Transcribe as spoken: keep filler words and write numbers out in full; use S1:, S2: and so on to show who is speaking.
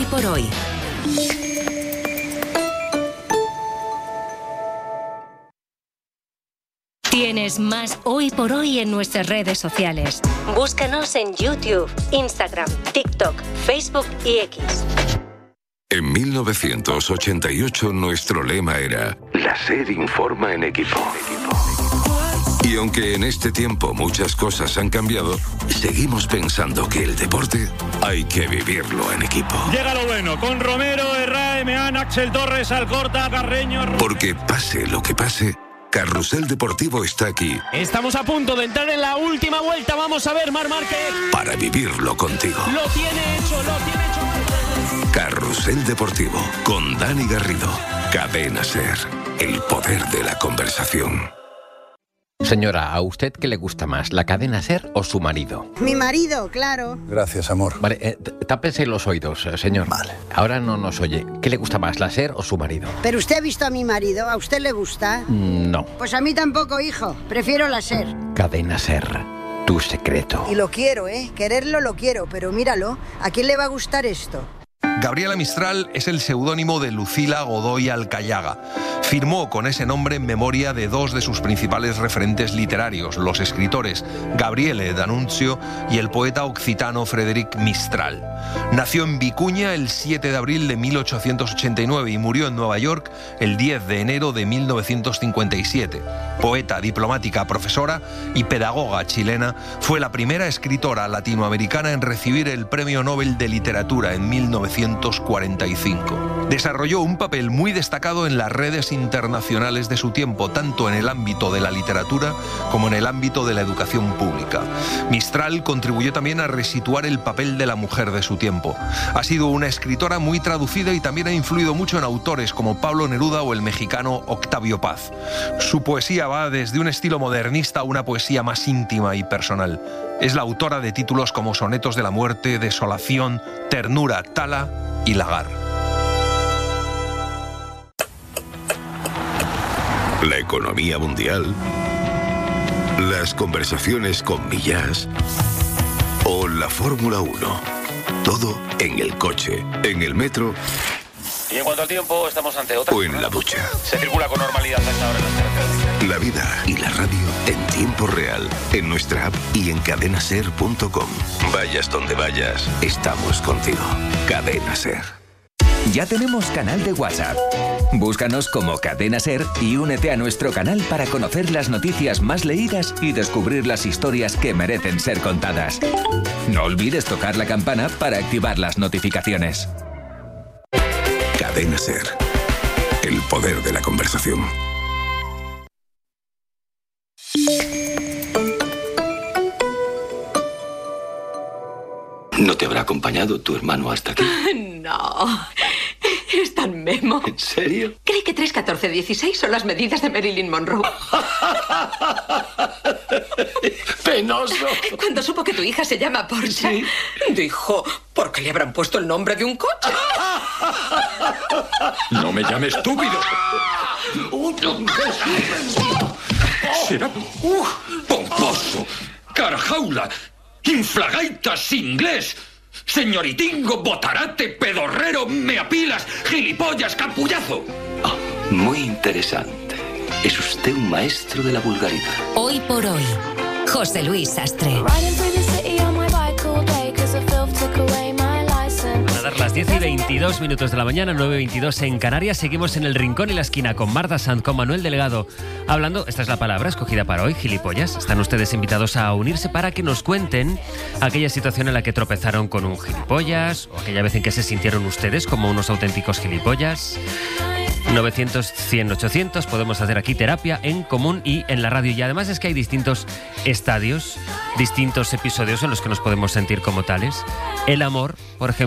S1: por Hoy. Tienes más Hoy por Hoy en nuestras redes sociales. Búscanos en YouTube, Instagram, TikTok, Facebook y X.
S2: En mil novecientos ochenta y ocho nuestro lema era La SER informa en equipo. Y aunque en este tiempo muchas cosas han cambiado, seguimos pensando que el deporte hay que vivirlo en equipo.
S3: Llega lo bueno, con Romero, Herrera, Emeán, Axel Torres, Alcorta, Carreño...
S2: Porque pase lo que pase, Carrusel Deportivo está aquí.
S3: Estamos a punto de entrar en la última vuelta. Vamos a ver, Marc Márquez.
S2: Para vivirlo contigo.
S3: Lo tiene hecho, lo tiene hecho.
S2: Carrusel Deportivo, con Dani Garrido. Cadena SER, el poder de la conversación.
S4: Señora, ¿a usted qué le gusta más, la cadena SER o su marido?
S5: Mi marido, claro.
S6: Gracias, amor.
S4: Vale, eh, tápese los oídos, señor.
S6: Vale.
S4: Ahora no nos oye. ¿Qué le gusta más, la SER o su marido?
S5: ¿Pero usted ha visto a mi marido? ¿A usted le gusta?
S4: Mm, no.
S5: Pues a mí tampoco, hijo. Prefiero la SER.
S4: Cadena SER, tu secreto.
S5: Y lo quiero, ¿eh? Quererlo lo quiero, pero míralo. ¿A quién le va a gustar esto?
S7: Gabriela Mistral es el seudónimo de Lucila Godoy Alcayaga. Firmó con ese nombre en memoria de dos de sus principales referentes literarios, los escritores Gabriele D'Annunzio y el poeta occitano Frederic Mistral. Nació en Vicuña el siete de abril de mil ochocientos ochenta y nueve y murió en Nueva York el diez de enero de mil novecientos cincuenta y siete. Poeta, diplomática, profesora y pedagoga chilena, fue la primera escritora latinoamericana en recibir el Premio Nobel de Literatura en mil novecientos cuarenta y cinco. Desarrolló un papel muy destacado en las redes internacionales de su tiempo, tanto en el ámbito de la literatura como en el ámbito de la educación pública. Mistral contribuyó también a resituar el papel de la mujer de su tiempo. Ha sido una escritora muy traducida y también ha influido mucho en autores como Pablo Neruda o el mexicano Octavio Paz. Su poesía va desde un estilo modernista a una poesía más íntima y personal. Es la autora de títulos como Sonetos de la Muerte, Desolación, Ternura, Tala y Lagar.
S2: La economía mundial, las conversaciones con Millás o la Fórmula uno. Todo en el coche, en el metro.
S8: Y en cuanto al tiempo, estamos ante otra.
S2: O en la ducha.
S8: Se circula con normalidad a esta hora en las carreteras.
S2: La vida y la radio en tiempo real, en nuestra app y en cadena ser punto com. Vayas donde vayas, estamos contigo. Cadena SER.
S9: Ya tenemos canal de WhatsApp. Búscanos como Cadena SER y únete a nuestro canal para conocer las noticias más leídas y descubrir las historias que merecen ser contadas. No olvides tocar la campana para activar las notificaciones.
S2: Cadena SER, el poder de la conversación.
S10: ¿No te habrá acompañado tu hermano hasta aquí?
S11: No, es tan memo.
S10: ¿En serio?
S11: Creí que tres, catorce, dieciséis son las medidas de Marilyn Monroe.
S10: ¡Penoso!
S11: Cuando supo que tu hija se llama Porsche, ¿sí? Dijo, ¿por qué le habrán puesto el nombre de un coche?
S10: ¡No me llames estúpido! Será uh, pomposo, carajaula, inflagaitas inglés, señoritingo, botarate, pedorrero, meapilas, gilipollas, campullazo. Oh, muy interesante. Es usted un maestro de la vulgaridad.
S1: Hoy por Hoy, José Luis Sastre.
S12: Van a dar las diez y veintidós minutos de la mañana, nueve y veintidós en Canarias. Seguimos en el Rincón y la Esquina con Marta Sanz, con Manuel Delgado, hablando, esta es la palabra escogida para hoy, gilipollas. Están ustedes invitados a unirse para que nos cuenten aquella situación en la que tropezaron con un gilipollas, o aquella vez en que se sintieron ustedes como unos auténticos gilipollas. novecientos, cien, ochocientos, podemos hacer aquí terapia en común y en la radio. Y además es que hay distintos estadios, distintos episodios en los que nos podemos sentir como tales. El amor, por ejemplo,